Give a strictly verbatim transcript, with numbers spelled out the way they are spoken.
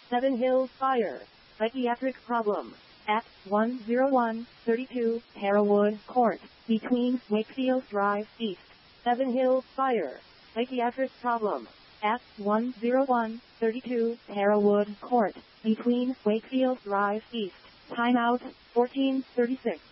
Seven Hills Fire. Psychiatric problem. At one oh one thirty-two Harrowwood Court, between Wakefield Drive East. Seven Hills Fire. Psychiatric problem. At one oh one thirty-two Harrowwood Court, between Wakefield Drive East. Timeout, fourteen thirty-six.